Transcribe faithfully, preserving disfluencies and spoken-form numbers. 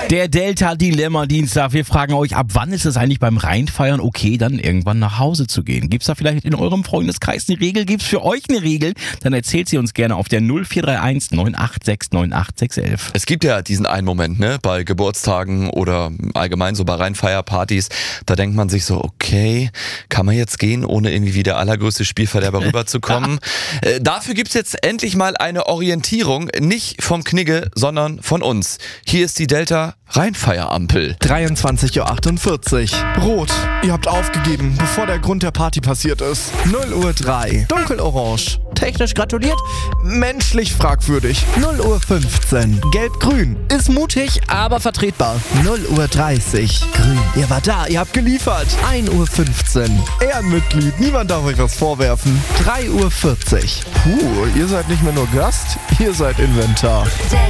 Der Delta-Dilemma-Dienstag. Wir fragen euch, ab wann ist es eigentlich beim Rheinfeiern okay, dann irgendwann nach Hause zu gehen? Gibt's da vielleicht in eurem Freundeskreis eine Regel? Gibt's für euch eine Regel? Dann erzählt sie uns gerne auf der null vier drei eins neun acht sechs neun acht sechs eins eins. Es gibt ja diesen einen Moment, ne, bei Geburtstagen oder allgemein so bei Rheinfeierpartys, da denkt man sich so, okay, kann man jetzt gehen, ohne irgendwie wie der allergrößte Spielverderber rüberzukommen? äh, dafür gibt's jetzt endlich mal eine Orientierung, nicht vom Knigge, sondern von uns. Hier ist die Delta Rheinfeierampel. dreiundzwanzig Uhr achtundvierzig. Rot. Ihr habt aufgegeben, bevor der Grund der Party passiert ist. null Uhr drei. Dunkelorange. Technisch gratuliert. Menschlich fragwürdig. null Uhr fünfzehn. Gelb-grün. Ist mutig, aber vertretbar. null Uhr dreißig. Grün. Ihr wart da, ihr habt geliefert. ein Uhr fünfzehn. Ehrenmitglied. Niemand darf euch was vorwerfen. drei Uhr vierzig. Puh, ihr seid nicht mehr nur Gast, ihr seid Inventar.